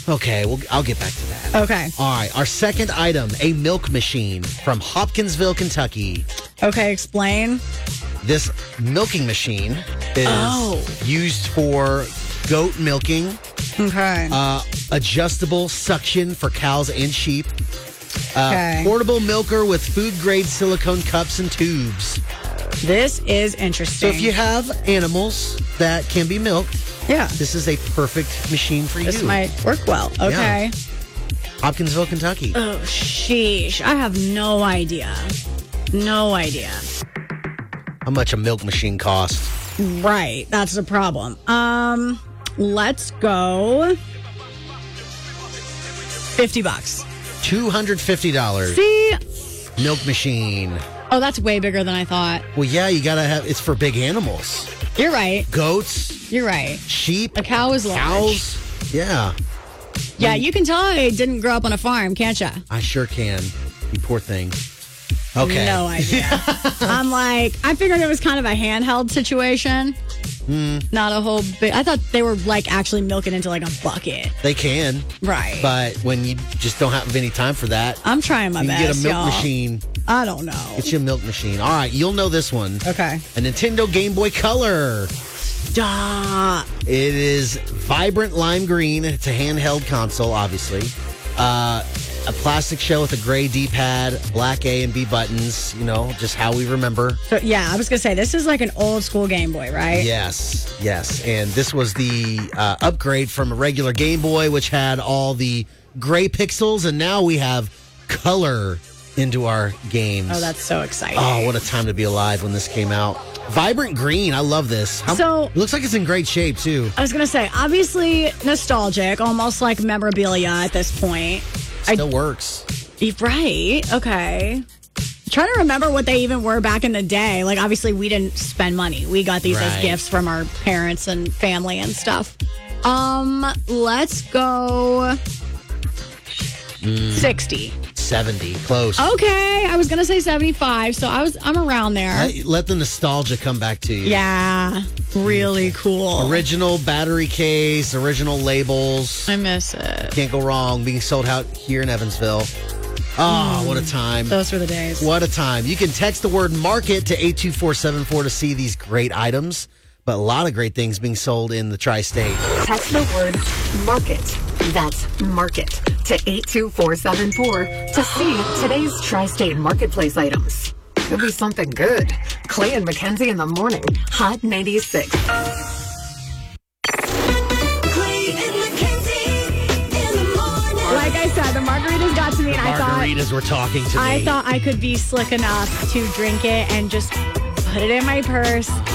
Okay, well, I'll get back to that. Okay. All right, our second item, a milk machine from Hopkinsville, Kentucky. Okay, explain. This milking machine is used for goat milking, Okay. adjustable suction for cows and sheep, Okay. portable milker with food-grade silicone cups and tubes. This is So interesting. if you have animals that can be milked, yeah, this is a perfect machine for this you. might work well. Okay. Hopkinsville, Kentucky. Oh, sheesh. I have no idea. No idea. How much a milk machine costs? Right. That's the problem. Let's go $50. $250. See? Milk machine. Oh, that's way bigger than I thought. Well, yeah, you gotta have. It's for big animals. You're right. Goats, You're right. sheep, A cow is large. cows. Yeah, Yeah, you can tell I didn't grow up on a farm, can't you? I sure can. You poor thing. Okay. No idea. I'm like, I figured it was kind of a handheld situation. Not a whole big. I thought they were like actually milking into like a bucket. They can, Right. but when you just don't have any time for that, I'm trying my you can best. get a milk y'all. machine. I don't know. Get you a milk machine. All right, you'll know this one. Okay. A Nintendo Game Boy Color. Stop. It is vibrant lime green. It's a handheld console, obviously. A plastic shell with a gray D-pad, black A and B buttons. You know, just how we remember. So yeah, I was gonna say this is like an old school Game Boy, right? Yes, yes. And this was the upgrade from a regular Game Boy, which had all the gray pixels, and now we have color into our games. Oh, that's so exciting. Oh, what a time to be alive when this came out. Vibrant green. I love this. So- it looks like it's in great shape, too. I was gonna say, obviously nostalgic, almost like memorabilia at this point. Still works. Right. Okay. Trying to remember what they even were back in the day. Like, obviously, we didn't spend money. We got these as Right. gifts from our parents and family and stuff. Let's go 60. 70. Close. Okay, I was gonna say 75, so I'm around there. Let the nostalgia come back to you. Yeah, really cool. Original battery case, original labels. I miss it. Can't go wrong. Being sold out here in Evansville. Oh, what a time. Those were the days. What a time. You can text the word market to 82474 to see these great items, but a lot of great things being sold in the tri-state. Text the word market. That's market to 82474 to see today's tri-state marketplace items. Could be something good. Clay and Mackenzie in the morning. Hot 96. Like I said, the margaritas got to me, and Margaritas were talking to me. I thought I could be slick enough to drink it and just put it in my purse